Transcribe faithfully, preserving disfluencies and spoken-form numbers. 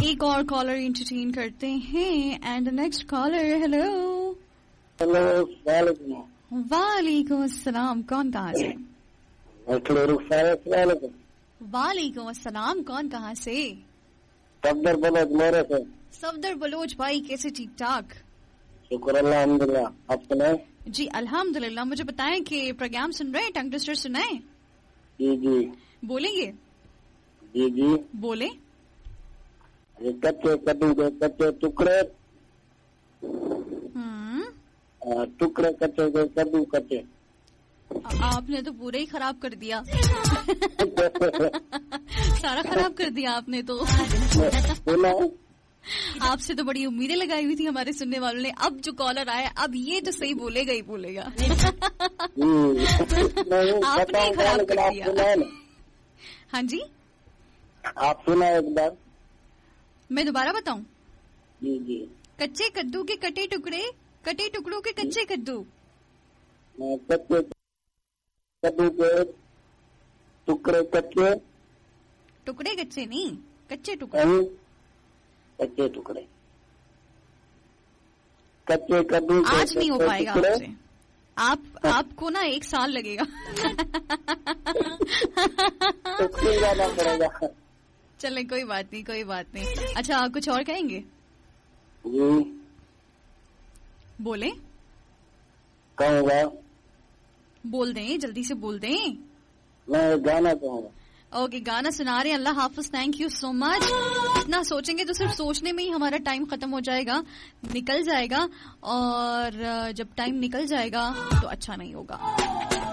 एक और collar entertain करते हैं and next collar. Hello hello, वालेकुम अस्सलाम, कौन कहाँ से? वालेकुम अस्सलाम, कौन कहाँ से? सफदर बलोच मोरे से। सफदर बलोच भाई, कैसे? ठीक ठाक, शुक्र अल्लाह, अल्हम्दुलिल्लाह। आप सुनाए? जी अल्हम्दुलिल्लाह। मुझे बताएं कि प्रोग्राम सुन रहे हैं, टंग ट्विस्टर सुनाए? जी जी। बोलेंगे? जी जी बोले। कच्चे कद्दू के कच्चे टुकड़े, हम्म टुकड़े कच्चे के कद्दू कच्चे। आपने तो पूरा ही खराब कर दिया। सारा खराब कर दिया आपने तो। आपसे तो बड़ी उम्मीदें लगाई हुई थी हमारे सुनने वालों ने। अब जो कॉलर आया, अब ये तो सही बोलेगा ही बोलेगा। आपने ही खराब कर दिया। हाँ जी, आप सुना एक बार? मैं दोबारा बताऊं? जी जी। कच्चे कद्दू के कटे टुकड़े, कटे टुकड़ों के कच्चे कद्दू। कच्चे कद्दू के टुकड़े कच्चे, टुकड़े कच्चे नहीं, कच्चे टुकड़े। कच्चे टुकड़े, कच्चे कद्दू। आज नहीं हो पाएगा आपसे। आप आपको ना एक साल लगेगा। जाना पड़ेगा। चले, कोई बात नहीं, कोई बात नहीं। अच्छा, आप कुछ और कहेंगे? जी बोले। कहूँगा। बोल दें, जल्दी से बोल दें। मैं गाना कहूँगा। ओके, गाना सुना रहे हैं। अल्लाह हाफिज, थैंक यू सो मच। इतना सोचेंगे तो सिर्फ सोचने में ही हमारा टाइम खत्म हो जाएगा, निकल जाएगा, और जब टाइम निकल जाएगा तो अच्छा नहीं होगा।